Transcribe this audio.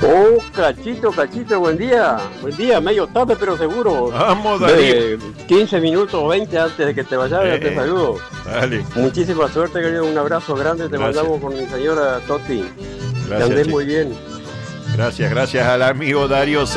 Oh, Cachito, buen día. Buen día, medio tarde, pero seguro. Vamos, Darío. 15 minutos o 20 antes de que te vayas, te saludo. Dale. Muchísima suerte, querido. Un abrazo grande. Te Gracias. mandamos con mi señora Toti. Gracias, Que andes chico. muy bien. Gracias al amigo Darío